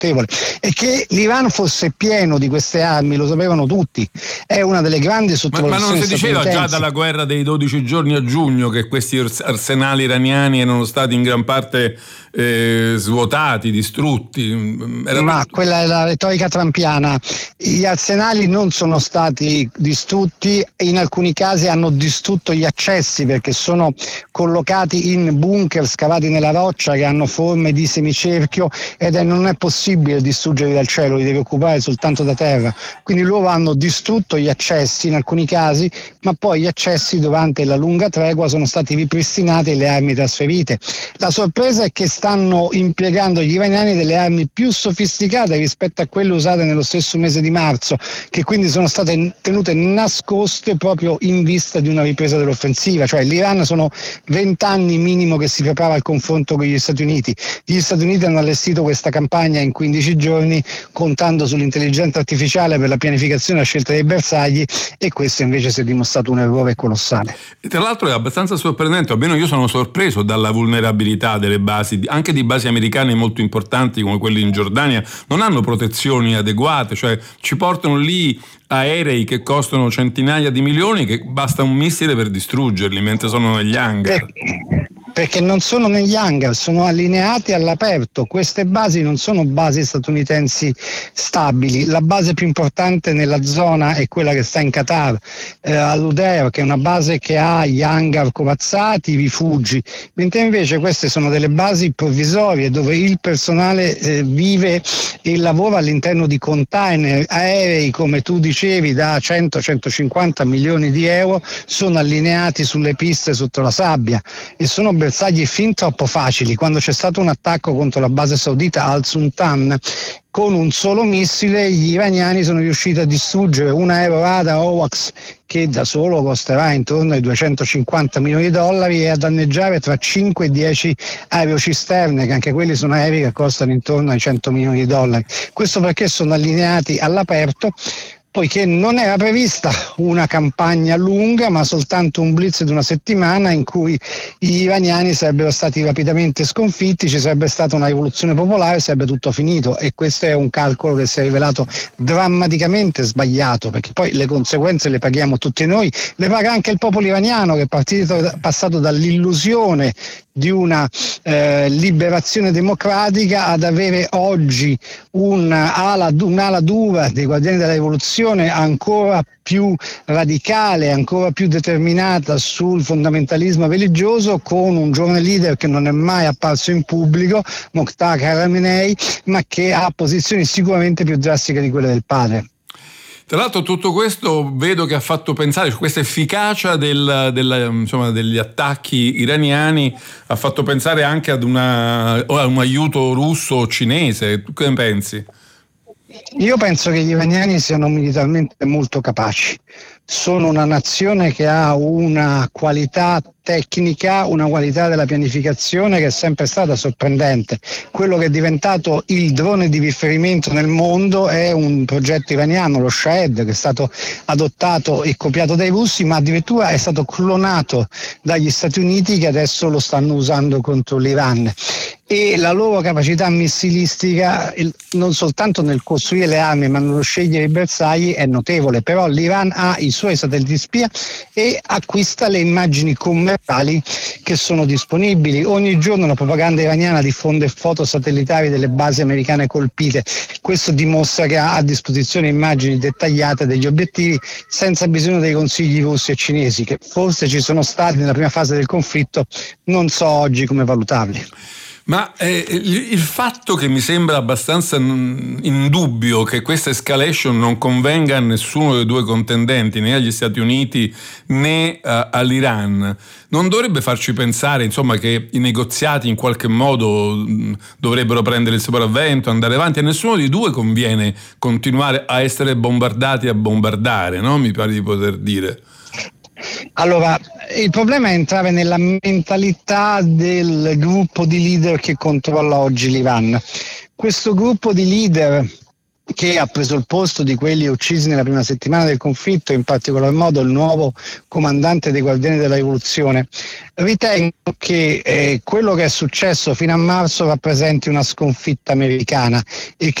notevole. E che l'Iran fosse pieno di queste armi lo sapevano tutti, è una delle grandi sottovalutazioni. Ma non si diceva già dalla guerra dei 12 giorni a giugno che questi arsenali iraniani erano stati in gran parte svuotati, distrutti? Ma quella è la retorica trumpiana. Gli arsenali non sono stati distrutti, in alcuni casi hanno distrutto gli accessi perché sono collocati in bunker scavati nella roccia che hanno forme di semicerchio ed non è possibile distruggerli dal cielo, li devi occupare soltanto da terra. Quindi loro hanno distrutto gli accessi in alcuni casi, ma poi gli accessi durante la lunga tregua sono stati ripristinati e le armi trasferite. La sorpresa è che stanno impiegando gli iraniani delle armi più sofisticate rispetto a quelle usate nello stesso mese di marzo, che quindi sono state tenute nascoste proprio in vista di una ripresa dell'offensiva. Cioè l'Iran sono 20 anni minimo che si prepara al confronto con gli Stati Uniti. Gli Stati Uniti hanno allestito questa campagna in 15 giorni contando sull'intelligenza artificiale per la pianificazione e la scelta dei bersagli, e questo invece si è dimostrato un errore colossale. E tra l'altro è abbastanza sorprendente, almeno io sono sorpreso dalla vulnerabilità delle basi, anche di basi americane molto importanti come quelli in Giordania. Non hanno protezioni adeguate, cioè ci portano lì aerei che costano centinaia di milioni, che basta un missile per distruggerli mentre sono negli hangar. Perché non sono negli hangar, sono allineati all'aperto. Queste basi non sono basi statunitensi stabili. La base più importante nella zona è quella che sta in Qatar, all'Udeir, che è una base che ha gli hangar corazzati, i rifugi, mentre invece queste sono delle basi provvisorie dove il personale vive e lavora all'interno di container aerei, come tu dicevi, da 100-150 milioni di euro, sono allineati sulle piste sotto la sabbia e sono bersagli fin troppo facili. Quando c'è stato un attacco contro la base saudita al Sultan, con un solo missile gli iraniani sono riusciti a distruggere un aeroradar AWACS che da solo costerà intorno ai 250 milioni di dollari e a danneggiare tra 5 e 10 aerocisterne, che anche quelli sono aerei che costano intorno ai 100 milioni di dollari. Questo perché sono allineati all'aperto, poiché non era prevista una campagna lunga ma soltanto un blitz di una settimana in cui gli iraniani sarebbero stati rapidamente sconfitti, ci sarebbe stata una rivoluzione popolare, sarebbe tutto finito, e questo è un calcolo che si è rivelato drammaticamente sbagliato, perché poi le conseguenze le paghiamo tutti noi, le paga anche il popolo iraniano che è passato dall'illusione di una liberazione democratica ad avere oggi un'ala dura dei guardiani della rivoluzione ancora più radicale, ancora più determinata sul fondamentalismo religioso, con un giovane leader che non è mai apparso in pubblico, Mokhtar Khamenei, ma che ha posizioni sicuramente più drastiche di quelle del padre. Tra l'altro tutto questo vedo che ha fatto pensare, questa efficacia degli attacchi iraniani ha fatto pensare anche ad un aiuto russo o cinese. Tu che ne pensi? Io penso che gli iraniani siano militarmente molto capaci. Sono una nazione che ha una qualità tecnica, una qualità della pianificazione che è sempre stata sorprendente. Quello che è diventato il drone di riferimento nel mondo è un progetto iraniano, lo Shahed, che è stato adottato e copiato dai russi, ma addirittura è stato clonato dagli Stati Uniti, che adesso lo stanno usando contro l'Iran. E la loro capacità missilistica, non soltanto nel costruire le armi ma nello scegliere i bersagli, è notevole. Però l'Iran ha i suoi satelliti spia e acquista le immagini commerciali che sono disponibili. Ogni giorno la propaganda iraniana diffonde foto satellitari delle basi americane colpite. Questo dimostra che ha a disposizione immagini dettagliate degli obiettivi senza bisogno dei consigli russi e cinesi, che forse ci sono stati nella prima fase del conflitto, non so oggi come valutarli. Ma il fatto che mi sembra abbastanza indubbio che questa escalation non convenga a nessuno dei due contendenti, né agli Stati Uniti né all'Iran, non dovrebbe farci pensare, insomma, che i negoziati in qualche modo dovrebbero prendere il sopravvento, andare avanti? A nessuno dei due conviene continuare a essere bombardati, a bombardare, no? Mi pare di poter dire. Allora, il problema è entrare nella mentalità del gruppo di leader che controlla oggi l'Iran. Questo gruppo di leader che ha preso il posto di quelli uccisi nella prima settimana del conflitto, in particolar modo il nuovo comandante dei Guardiani della Rivoluzione, ritengo che quello che è successo fino a marzo rappresenti una sconfitta americana e che